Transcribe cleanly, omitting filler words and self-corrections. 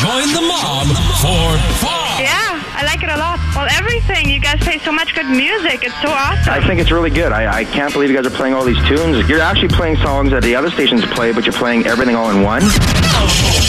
Join the mob for fun. Yeah, I like it a lot. Well, everything. You guys play so much good music. It's so awesome. I think it's really good. I can't believe you guys are playing all these tunes. You're actually playing songs that the other stations play, but you're playing everything all in one.